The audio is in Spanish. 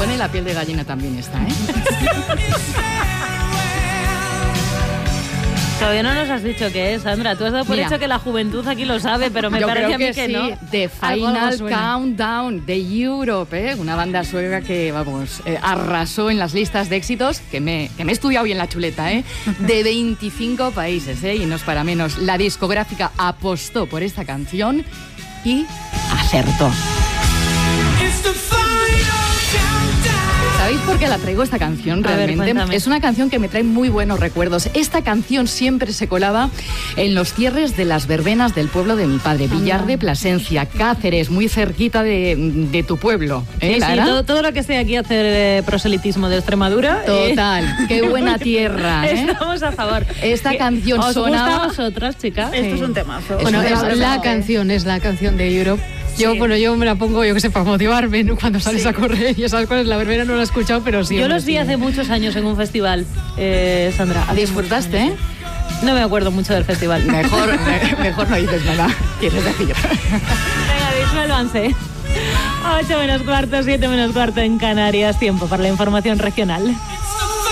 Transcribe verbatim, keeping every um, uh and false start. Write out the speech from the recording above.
perdone, la piel de gallina también está, ¿eh? Todavía no nos has dicho qué es, Sandra. Tú has dado por Mira, hecho que la juventud aquí lo sabe, pero me yo parece creo a mí que, que sí. no. The Algo, Final algo suena. Countdown de Europe, ¿eh? Una banda sueca que, vamos, eh, arrasó en las listas de éxitos, que me, que me he estudiado bien la chuleta, ¿eh? De veinticinco países, ¿eh? Y no es para menos. La discográfica apostó por esta canción y acertó. ¿Sabéis por qué la traigo esta canción A ver, realmente? cuéntame. Es una canción que me trae muy buenos recuerdos. Esta canción siempre se colaba en los cierres de las verbenas del pueblo de mi padre, Villar de Plasencia, Cáceres, muy cerquita de, de tu pueblo. ¿Eh, Sí, sí, Lara? todo, todo lo que esté aquí a hacer eh, proselitismo de Extremadura. eh, Total, qué buena tierra, ¿eh? Estamos a favor. Esta ¿Qué- canción ¿Os sonaba- gusta a vosotras, chicas? Esto es Sí. un temazo. Es Bueno, un es temazo. la canción, es la canción de Europe. Yo, Sí. bueno, yo me la pongo, yo que sé, para motivarme, ¿no? Cuando sales Sí. a correr y esas cosas. La verbena no la he escuchado, pero sí. Yo hombre, los vi sí. hace muchos años en un festival, eh, Sandra. Hace ¿Disfrutaste, muchos años. No me acuerdo mucho del festival. Mejor, me- mejor no dices nada, quieres decir. Venga, disuélvanse. ocho menos cuarto, siete menos cuarto en Canarias. Tiempo para la información regional.